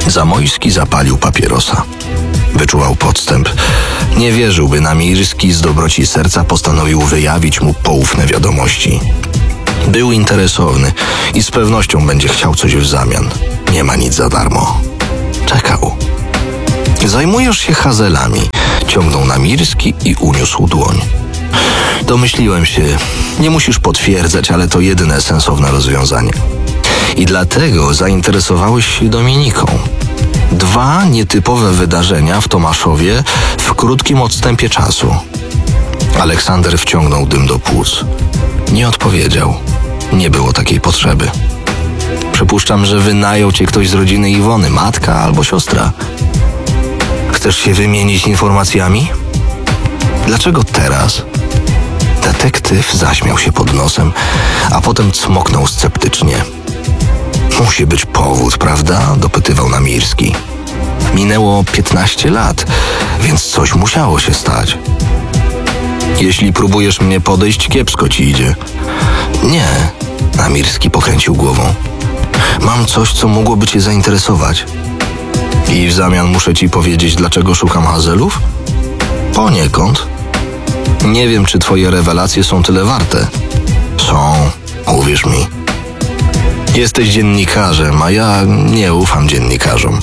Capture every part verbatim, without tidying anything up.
Zamojski zapalił papierosa. Wyczuwał podstęp. Nie wierzył, by Namirski z dobroci serca postanowił wyjawić mu poufne wiadomości. Był interesowny i z pewnością będzie chciał coś w zamian. Nie ma nic za darmo. Czekał. Zajmujesz się hazelami, ciągnął Namirski i uniósł dłoń. Domyśliłem się, nie musisz potwierdzać, ale to jedyne sensowne rozwiązanie. I dlatego zainteresowałeś się Dominiką. Dwa nietypowe wydarzenia w Tomaszowie w krótkim odstępie czasu. Aleksander wciągnął dym do płuc. Nie odpowiedział. Nie było takiej potrzeby. Przypuszczam, że wynajął cię ktoś z rodziny Iwony, matka albo siostra. Chcesz się wymienić informacjami? Dlaczego teraz? Detektyw zaśmiał się pod nosem, a potem cmoknął sceptycznie. Musi być powód, prawda? Dopytywał Namirski. Minęło piętnaście lat, więc coś musiało się stać. Jeśli próbujesz mnie podejść, kiepsko ci idzie. Nie, Namirski pokręcił głową. Mam coś, co mogłoby cię zainteresować. I w zamian muszę ci powiedzieć, dlaczego szukam hazelów? Poniekąd. Nie wiem, czy twoje rewelacje są tyle warte. Są, uwierz mi. Jesteś dziennikarzem, a ja nie ufam dziennikarzom.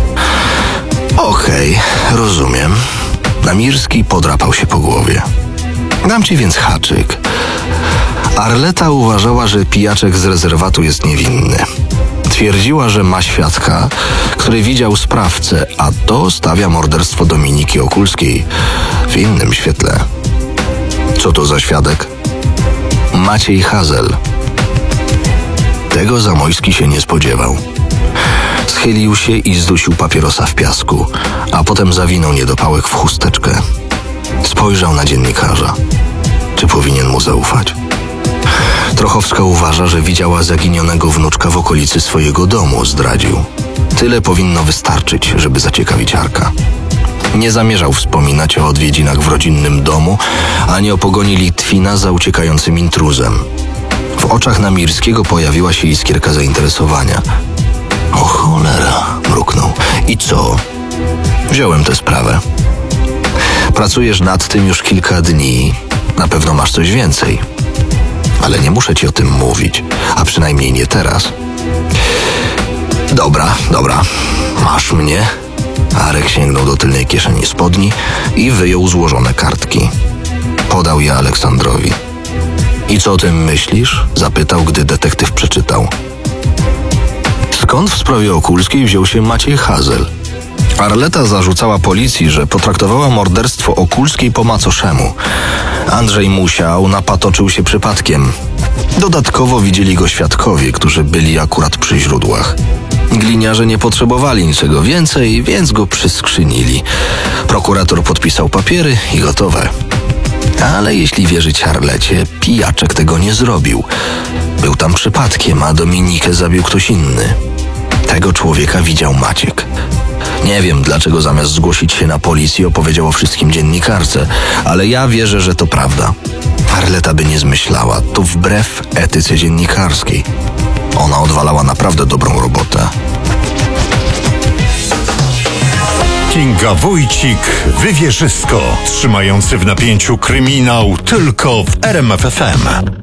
Okej, okay, rozumiem. Namirski podrapał się po głowie. Dam ci więc haczyk. Arleta uważała, że pijaczek z rezerwatu jest niewinny. Twierdziła, że ma świadka, który widział sprawcę, a to stawia morderstwo Dominiki Okulskiej w innym świetle. Co to za świadek? Maciej Hazel. Tego Zamojski się nie spodziewał. Schylił się i zdusił papierosa w piasku, a potem zawinął niedopałek w chusteczkę. Spojrzał na dziennikarza. Czy powinien mu zaufać? Trochowska uważa, że widziała zaginionego wnuczka w okolicy swojego domu, zdradził. Tyle powinno wystarczyć, żeby zaciekawić Arka. Nie zamierzał wspominać o odwiedzinach w rodzinnym domu, ani o pogoni Litwina za uciekającym intruzem. W oczach Namirskiego pojawiła się iskierka zainteresowania. O cholera, mruknął. I co? Wziąłem tę sprawę. Pracujesz nad tym już kilka dni. Na pewno masz coś więcej. Ale nie muszę ci o tym mówić, a przynajmniej nie teraz. Dobra, dobra. Masz mnie? Arek sięgnął do tylnej kieszeni spodni i wyjął złożone kartki. Podał je Aleksandrowi. I co o tym myślisz? Zapytał, gdy detektyw przeczytał. Skąd w sprawie Okulskiej wziął się Maciej Hazel? Arleta zarzucała policji, że potraktowała morderstwo Okulskiej po macoszemu. Andrzej Musiał napatoczył się przypadkiem. Dodatkowo widzieli go świadkowie, którzy byli akurat przy źródłach. Gliniarze nie potrzebowali niczego więcej, więc go przyskrzynili. Prokurator podpisał papiery i gotowe. Ale jeśli wierzyć Arlecie, pijaczek tego nie zrobił. Był tam przypadkiem, a Dominikę zabił ktoś inny. Tego człowieka widział Maciek. Nie wiem, dlaczego zamiast zgłosić się na policję opowiedział o wszystkim dziennikarce, ale ja wierzę, że to prawda. Arleta by nie zmyślała, to wbrew etyce dziennikarskiej. Ona odwalała naprawdę dobrą robotę. Kinga Wójcik, Wywierzysko, trzymający w napięciu kryminał tylko w R M F F M.